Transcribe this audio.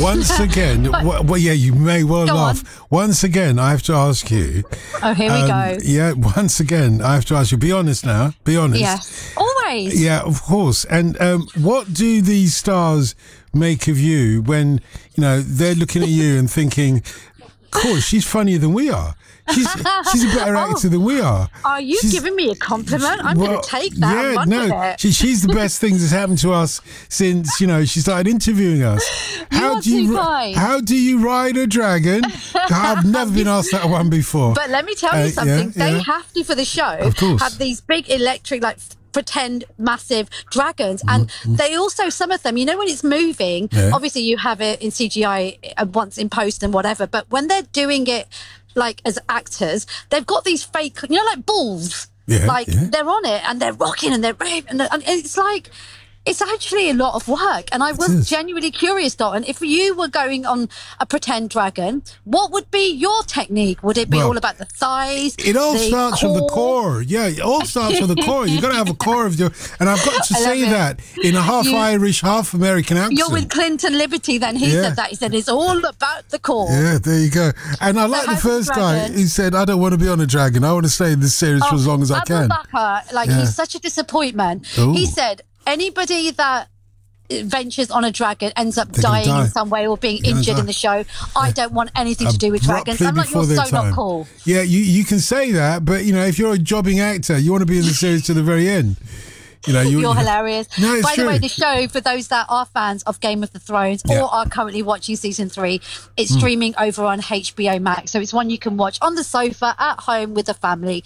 once again, well, yeah, you may well laugh. Once again, I have to ask you. Oh, here we go. Yeah, once again, I have to ask you. Be honest now. Be honest. Yes, always. Yeah, of course. And what do these stars make of you when, they're looking at you and thinking, of course, she's funnier than we are. She's a better actor than we are. Are you giving me a compliment? I'm going to take that and run with it. She's the best thing that's happened to us since, she started interviewing us. How do you ride a dragon? I've never been asked that one before. But let me tell you something. They have to, for the show, have these big electric, pretend massive dragons, and they also, some of them, when it's moving, obviously you have it in CGI once in post and whatever, but when they're doing it as actors, they've got these fake, like balls, they're on it and they're rocking and they're raving, and it's actually a lot of work. And I was genuinely curious, Dalton, if you were going on a pretend dragon, what would be your technique? Would it be all about the thighs? It all starts from the core. Yeah, it all starts from the core. You've got to have a core of your... And I've got to say that in a half Irish, half American accent. You're with Clinton Liberty then. He said that. He said it's all about the core. Yeah, there you go. And I like the first guy. He said, I don't want to be on a dragon. I want to stay in this series for as long as I can. He's such a disappointment. Ooh. He said, anybody that ventures on a dragon ends up dying in some way or being injured in the show. I don't want anything to do with dragons. I'm like, you're so not cool. Yeah, you can say that, but if you're a jobbing actor, you want to be in the series to the very end. You're hilarious. No, By the way, the show, for those that are fans of Game of the Thrones or are currently watching season 3, it's streaming over on HBO Max. So it's one you can watch on the sofa at home with the family.